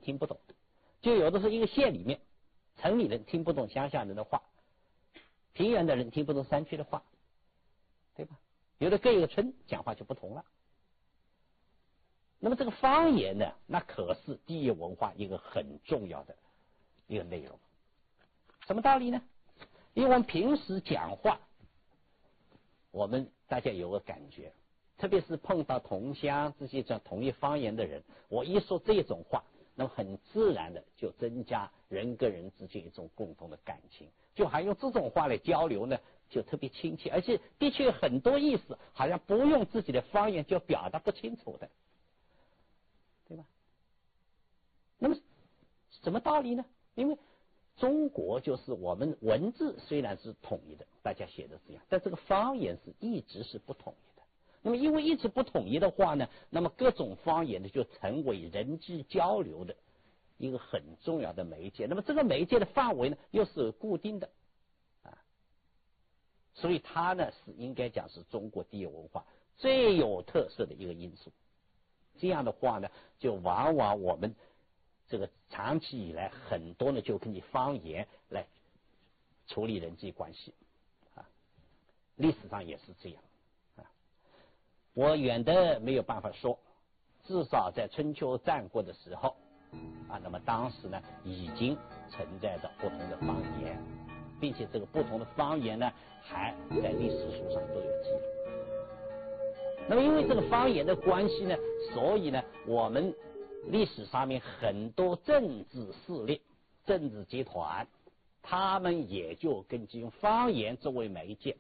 听不懂，就有的是一个县里面，城里人听不懂乡下人的话，平原的人听不懂山区的话，对吧？有的各一个村讲话就不同了。那么这个方言呢，那可是地域文化一个很重要的一个内容。什么道理呢？因为我们平时讲话，我们大家有个感觉，特别是碰到同乡这些讲同一方言的人，我一说这种话，那么很自然的就增加人跟人之间一种共同的感情，就还用这种话来交流呢，就特别亲切，而且的确很多意思好像不用自己的方言就表达不清楚的，对吧？那么什么道理呢？因为中国就是我们文字虽然是统一的，大家写的这样，但这个方言是一直是不统一的。那么因为一直不统一的话呢，那么各种方言呢就成为人际交流的一个很重要的媒介。那么这个媒介的范围呢又是固定的啊，所以它呢是应该讲是中国地域文化最有特色的一个因素。这样的话呢，就往往我们这个长期以来很多呢就根据方言来处理人际关系啊，历史上也是这样啊。我远的没有办法说，至少在春秋战国的时候啊，那么当时呢已经存在着不同的方言，并且这个不同的方言呢还在历史书上都有记录。那么因为这个方言的关系呢，所以呢我们历史上面很多政治势力、政治集团，他们也就根据用方言作为媒介。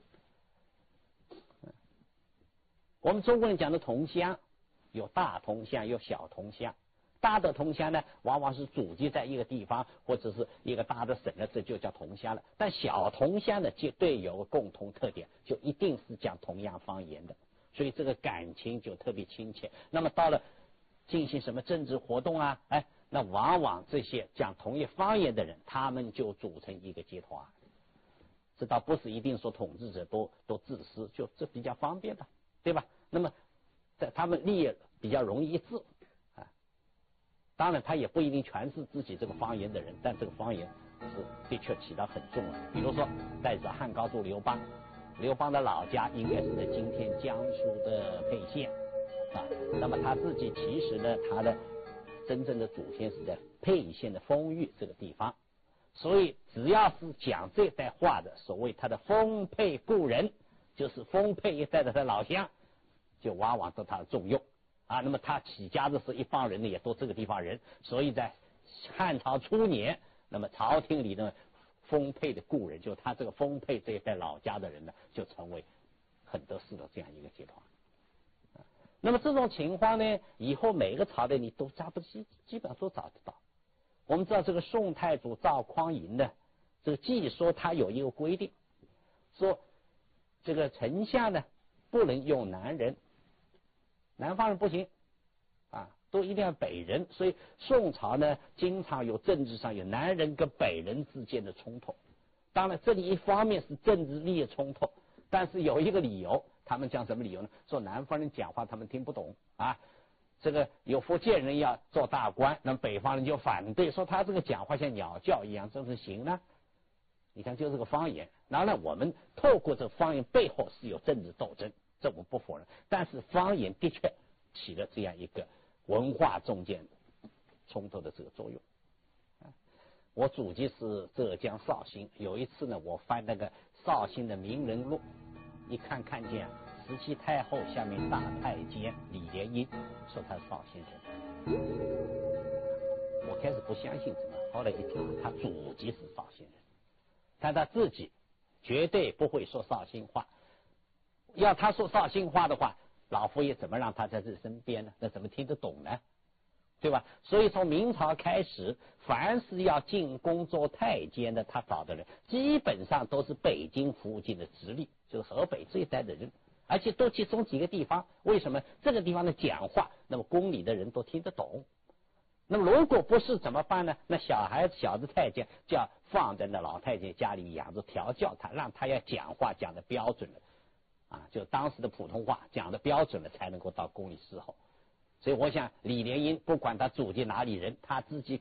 我们中国人讲的同乡，有大同乡，有小同乡。大的同乡呢，往往是祖籍在一个地方或者是一个大的省呢，这就叫同乡了。但小同乡呢，绝对有个共同特点，就一定是讲同样方言的，所以这个感情就特别亲切。那么到了进行什么政治活动啊，那往往这些讲同一方言的人，他们就组成一个集团。这倒不是一定说统治者都自私，就这比较方便的，对吧？那么在他们利益比较容易一致啊。当然他也不一定全是自己这个方言的人，但这个方言是的确起到很重要的。比如说代指汉高祖刘邦，刘邦的老家应该是在今天江苏的沛县啊，那么他自己其实呢，他的真正的祖先是在沛县的丰裕这个地方，所以只要是讲这代话的，所谓他的丰沛故人，就是丰沛一带的他老乡，就往往得他的重用啊。那么他起家的是一帮人呢，也都这个地方人，所以在汉朝初年，那么朝廷里呢，丰沛的故人，就他这个丰沛这一代老家的人呢，就成为很得势的这样一个集团。那么这种情况呢，以后每个朝代你都基本上都找得到。我们知道这个宋太祖赵匡胤呢，这个据说他有一个规定，说这个丞相呢不能用南人，南方人不行啊，都一定要北人。所以宋朝呢经常有政治上有南人跟北人之间的冲突。当然这里一方面是政治利益冲突，但是有一个理由，他们讲什么理由呢？说南方人讲话他们听不懂啊，这个有福建人要做大官，那么北方人就反对，说他这个讲话像鸟叫一样，这是行呢？你看就是个方言。当然我们透过这个方言背后是有政治斗争，这我们不否认，但是方言的确起了这样一个文化中间冲突的这个作用。我祖籍是浙江绍兴，有一次呢我翻那个绍兴的名人录，一看见17太后下面大太监李莲英，说他是绍兴人。我开始不相信什么，后来一查他祖籍是绍兴人，但他自己绝对不会说绍兴话。要他说绍兴话的话，老佛爷怎么让他在这身边呢？那怎么听得懂呢？对吧？所以从明朝开始，凡是要进宫做太监的，他找的人基本上都是北京附近的直隶，就是河北这一带的人，而且都集中几个地方。为什么？这个地方的讲话，那么宫里的人都听得懂。那么如果不是怎么办呢？那小的太监就要放在那老太监家里养着，调教他，让他要讲话讲的标准了啊，就当时的普通话讲的标准了，才能够到宫里伺候。所以我想李莲英不管他祖籍哪里人，他自己